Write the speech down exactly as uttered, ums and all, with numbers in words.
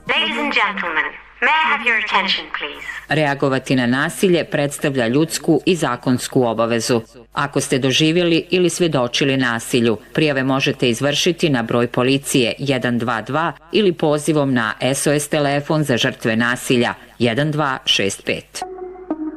Ladies and gentlemen, may I have your attention, please? Reagovati na nasilje predstavlja ljudsku i zakonsku obavezu. Ako ste doživjeli ili svjedočili nasilju, prijave možete izvršiti na broj policije jedan dva dva ili pozivom na S O S telefon za žrtve nasilja jedan dva šest pet.